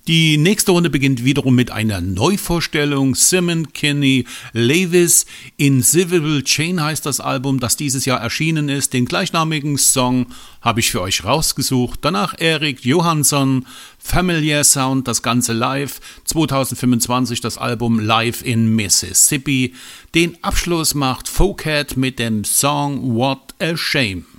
Die nächste Runde beginnt wiederum mit einer Neuvorstellung. Simon Kinney Lewis, Invisible Chain heißt das Album, das dieses Jahr erschienen ist. Den gleichnamigen Song habe ich für euch rausgesucht. Danach Erik Johansson, Familiar Sound, das Ganze live. 2025 das Album Live in Mississippi. Den Abschluss macht Folkhead mit dem Song What a Shame.